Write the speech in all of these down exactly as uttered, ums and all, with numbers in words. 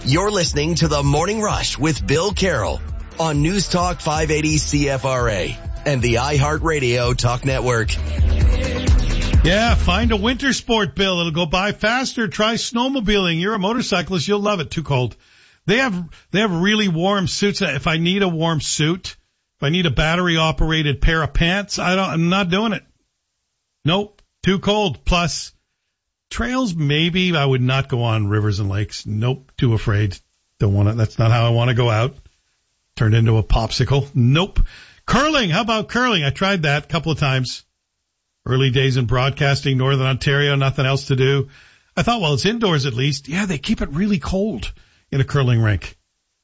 You're listening to The Morning Rush with Bill Carroll on News Talk five eighty C F R A and the iHeartRadio Talk Network. Yeah, find a winter sport, Bill. It'll go by faster. Try snowmobiling. You're a motorcyclist. You'll love it. Too cold. They have, they have really warm suits. If I need a warm suit, if I need a battery operated pair of pants, I don't, I'm not doing it. Nope. Too cold. Plus trails, maybe I would not go on rivers and lakes. Nope. Too afraid. Don't want to, that's not how I want to go out. Turned into a popsicle. Nope. Curling. How about curling? I tried that a couple of times. Early days in broadcasting, Northern Ontario, nothing else to do. I thought, well, it's indoors at least. Yeah, they keep it really cold in a curling rink.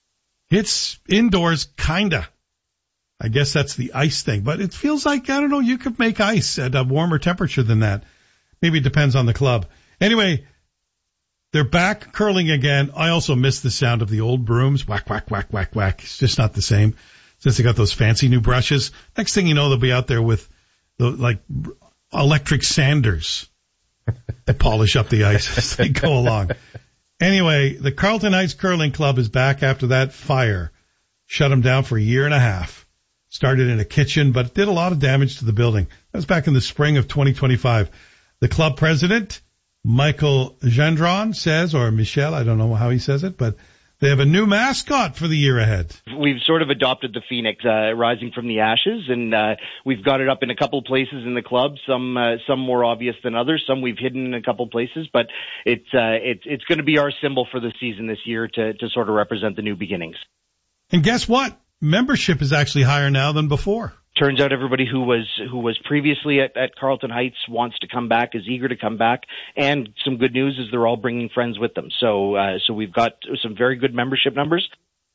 It's indoors, kinda. I guess that's the ice thing. But it feels like, I don't know, you could make ice at a warmer temperature than that. Maybe it depends on the club. Anyway, they're back curling again. I also miss the sound of the old brooms. Whack, whack, whack, whack, whack. It's just not the same since they got those fancy new brushes. Next thing you know, they'll be out there with the, like, electric sanders to polish up the ice as they go along. Anyway, the Carlton Heights Curling Club is back after that fire. Shut them down for a year and a half. Started in a kitchen, but did a lot of damage to the building. That was back in the spring of twenty twenty-five. The club president, Michael Gendron, says, or Michel, I don't know how he says it, but they have a new mascot for the year ahead. We've sort of adopted the phoenix uh, rising from the ashes, and uh, we've got it up in a couple places in the club. Some uh, some more obvious than others. Some we've hidden in a couple places, but it's uh, it's it's going to be our symbol for the season this year to to sort of represent the new beginnings. And guess what? Membership is actually higher now than before. Turns out everybody who was who was previously at, at Carlton Heights wants to come back, is eager to come back, and some good news is they're all bringing friends with them. So uh, so we've got some very good membership numbers.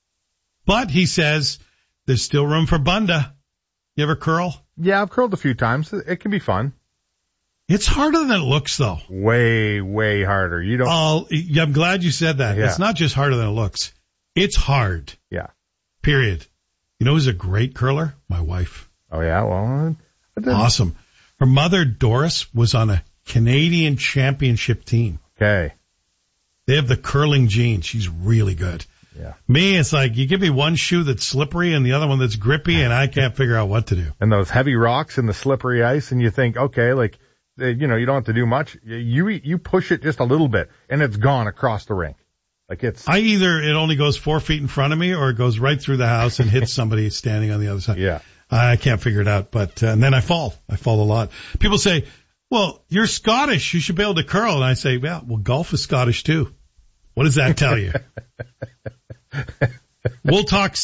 But he says there's still room for Bunda. You ever curl? Yeah, I've curled a few times. It can be fun. It's harder than it looks, though. Way, way harder. You don't. Oh, I'm glad you said that. Yeah. It's not just harder than it looks. It's hard. Yeah. Period. You know who's a great curler? My wife. Oh, yeah? Well, awesome. Her mother, Doris, was on a Canadian championship team. Okay. They have the curling genes. She's really good. Yeah. Me, it's like you give me one shoe that's slippery and the other one that's grippy, and I can't figure out what to do. And those heavy rocks and the slippery ice, and you think, okay, like, you know, you don't have to do much. You you push it just a little bit, and it's gone across the rink. Like it's. I either it only goes four feet in front of me, or it goes right through the house and hits somebody standing on the other side. Yeah. I can't figure it out, but uh, and then I fall. I fall a lot. People say, well, you're Scottish. You should be able to curl. And I say, well, well, golf is Scottish too. What does that tell you? We'll talk